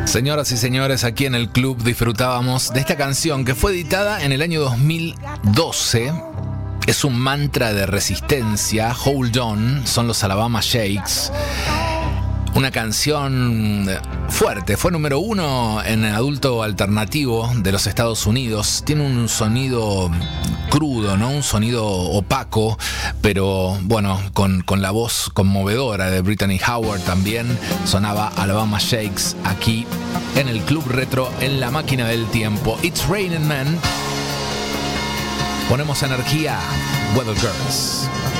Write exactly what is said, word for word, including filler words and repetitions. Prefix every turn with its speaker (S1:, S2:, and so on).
S1: Señoras y señores, aquí en el club disfrutábamos de esta canción que fue editada en el año dos mil doce. Es un mantra de resistencia. Hold On, son los Alabama Shakes. Una canción fuerte, fue número uno en adulto alternativo de los Estados Unidos. Tiene un sonido crudo, ¿no? Un sonido opaco, pero bueno, con, con la voz conmovedora de Brittany Howard también. Sonaba Alabama Shakes aquí en el Club Retro, en la máquina del tiempo. It's Raining Men. Ponemos energía, Weather Girls.